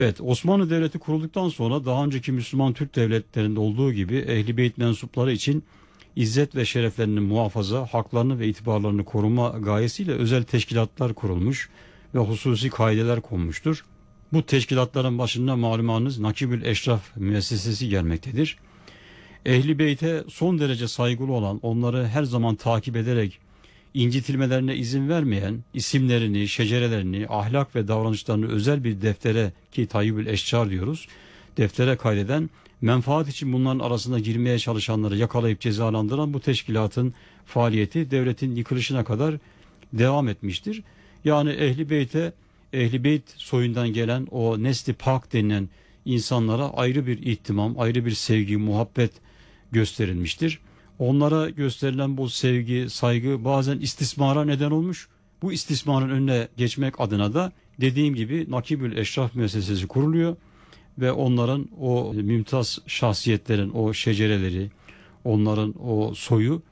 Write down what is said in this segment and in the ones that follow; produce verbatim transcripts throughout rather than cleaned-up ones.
Evet, Osmanlı Devleti kurulduktan sonra daha önceki Müslüman Türk devletlerinde olduğu gibi Ehl-i Beyt mensupları için izzet ve şereflerinin muhafaza, haklarını ve itibarlarını koruma gayesiyle özel teşkilatlar kurulmuş ve hususi kaideler konmuştur. Bu teşkilatların başında malumunuz Nakibül Eşraf müessesesi gelmektedir. Ehl-i Beyt'e son derece saygılı olan, onları her zaman takip ederek incitilmelerine izin vermeyen, isimlerini, şecerelerini, ahlak ve davranışlarını özel bir deftere, ki Tayyibül Eşcar diyoruz, deftere kaydeden, menfaat için bunların arasına girmeye çalışanları yakalayıp cezalandıran bu teşkilatın faaliyeti devletin yıkılışına kadar devam etmiştir. Yani Ehl-i Beyt'e, Ehl-i Beyt soyundan gelen o nesli pak denilen insanlara ayrı bir ihtimam, ayrı bir sevgi, muhabbet gösterilmiştir. Onlara gösterilen bu sevgi, saygı bazen istismara neden olmuş. Bu istismarın önüne geçmek adına da dediğim gibi Nakibül Eşraf müessesesi kuruluyor ve onların o mümtaz şahsiyetlerin o şecereleri, onların o soyu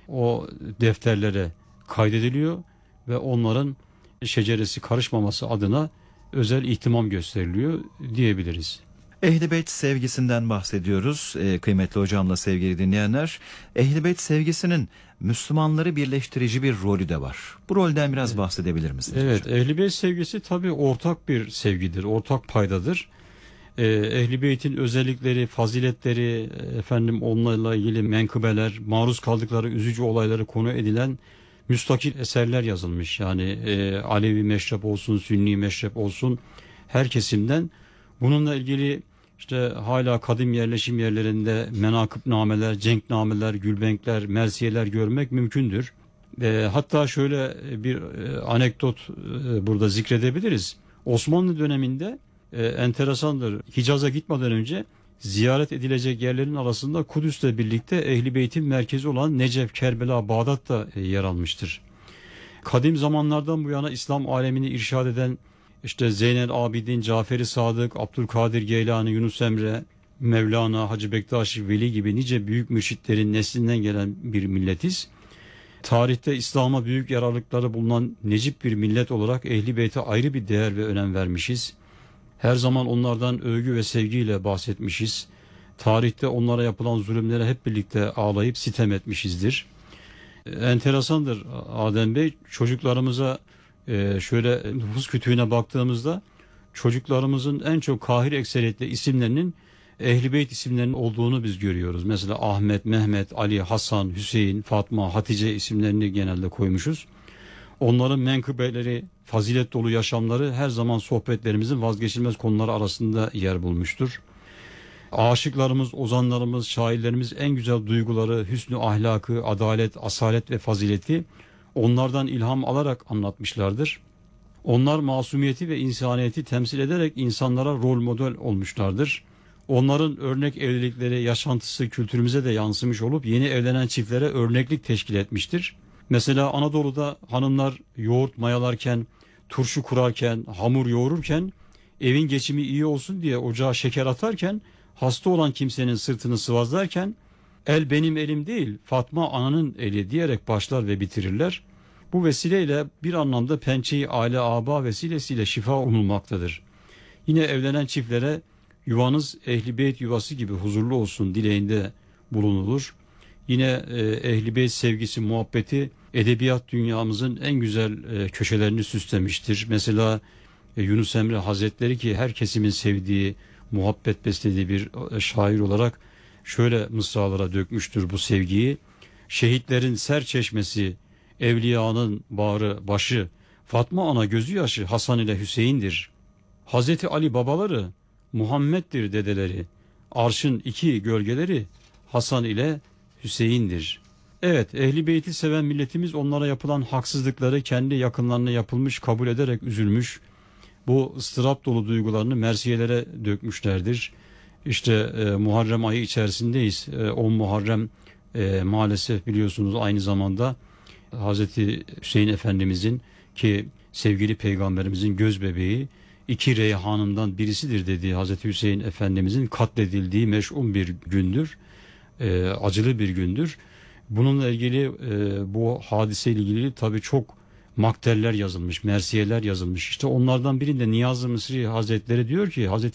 o defterlere kaydediliyor ve onların şeceresi karışmaması adına özel ihtimam gösteriliyor diyebiliriz. Ehl-i Beyt sevgisinden bahsediyoruz ee, kıymetli hocamla sevgili dinleyenler. Ehl-i Beyt sevgisinin Müslümanları birleştirici bir rolü de var. Bu rolden biraz evet. bahsedebilir misiniz? Evet, Ehl-i Beyt sevgisi tabii ortak bir sevgidir, ortak paydadır. Ee, Ehl-i Beyt'in özellikleri, faziletleri, efendim onlarla ilgili menkıbeler, maruz kaldıkları üzücü olayları konu edilen müstakil eserler yazılmış. Yani e, Alevi meşrep olsun, Sünni meşrep olsun, her kesimden. Bununla ilgili işte hala kadim yerleşim yerlerinde menakıbnameler, cenknameler, gülbenkler, mersiyeler görmek mümkündür. E, hatta şöyle bir e, anekdot e, burada zikredebiliriz. Osmanlı döneminde e, enteresandır. Hicaz'a gitmeden önce ziyaret edilecek yerlerin arasında Kudüs'le birlikte Ehl-i Beyt'in merkezi olan Necef, Kerbela, Bağdat da e, yer almıştır. Kadim zamanlardan bu yana İslam alemini irşad eden İşte Zeynel Abidin, Cafer-i Sadık, Abdülkadir Geylani, Yunus Emre, Mevlana, Hacı Bektaş Veli gibi nice büyük mürşitlerin neslinden gelen bir milletiz. Tarihte İslam'a büyük yararlıkları bulunan necip bir millet olarak Ehl-i Beyt'e ayrı bir değer ve önem vermişiz. Her zaman onlardan övgü ve sevgiyle bahsetmişiz. Tarihte onlara yapılan zulümlere hep birlikte ağlayıp sitem etmişizdir. Enteresandır Adem Bey, çocuklarımıza Ee, şöyle nüfus kütüğüne baktığımızda çocuklarımızın en çok kahir ekseriyetle isimlerinin Ehl-i Beyt isimlerinin olduğunu biz görüyoruz. Mesela Ahmet, Mehmet, Ali, Hasan, Hüseyin, Fatma, Hatice isimlerini genelde koymuşuz. Onların menkıbeleri, fazilet dolu yaşamları her zaman sohbetlerimizin vazgeçilmez konuları arasında yer bulmuştur. Aşıklarımız, ozanlarımız, şairlerimiz en güzel duyguları, hüsnü ahlakı, adalet, asalet ve fazileti onlardan ilham alarak anlatmışlardır. Onlar masumiyeti ve insaniyeti temsil ederek insanlara rol model olmuşlardır. Onların örnek evlilikleri, yaşantısı kültürümüze de yansımış olup yeni evlenen çiftlere örneklik teşkil etmiştir. Mesela Anadolu'da hanımlar yoğurt mayalarken, turşu kurarken, hamur yoğururken, evin geçimi iyi olsun diye ocağa şeker atarken, hasta olan kimsenin sırtını sıvazlarken, el benim elim değil, Fatma ananın eli diyerek başlar ve bitirirler. Bu vesileyle bir anlamda pençeyi aile aba vesilesiyle şifa umulmaktadır. Yine evlenen çiftlere yuvanız Ehl-i Beyt yuvası gibi huzurlu olsun dileğinde bulunulur. Yine e, Ehl-i Beyt sevgisi, muhabbeti edebiyat dünyamızın en güzel e, köşelerini süslemiştir. Mesela e, Yunus Emre Hazretleri, ki her kesimin sevdiği, muhabbet beslediği bir e, şair olarak şöyle mısralara dökmüştür bu sevgiyi. Şehitlerin ser çeşmesi, evliyanın bağrı başı, Fatma ana gözü yaşı Hasan ile Hüseyin'dir. Hazreti Ali babaları, Muhammed'dir dedeleri, arşın iki gölgeleri Hasan ile Hüseyin'dir. Evet, Ehl-i Beyt'i seven milletimiz onlara yapılan haksızlıkları kendi yakınlarına yapılmış kabul ederek üzülmüş. Bu ıstırap dolu duygularını mersiyelere dökmüşlerdir. İşte e, Muharrem ayı içerisindeyiz. E, on Muharrem e, maalesef biliyorsunuz aynı zamanda Hazreti Hüseyin Efendimizin, ki sevgili peygamberimizin göz bebeği, iki reyhanından birisidir dediği Hazreti Hüseyin Efendimizin katledildiği meş'um bir gündür. E, acılı bir gündür. Bununla ilgili e, bu hadiseyle ilgili tabii çok makteller yazılmış, mersiyeler yazılmış. İşte onlardan birinde Niyazi Mısri Hazretleri diyor ki Hazreti